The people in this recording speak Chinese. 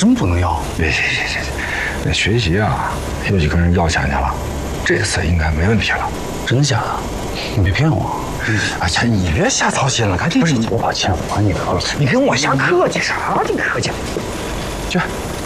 么不能要？ 别，那学习啊，有几个人要钱去了，这次应该没问题了。 真的假的？你别骗我！ 哎呀，你别瞎操心了，赶紧。 不是，我把钱还你得了。 你跟我瞎客气啥？你客气？去。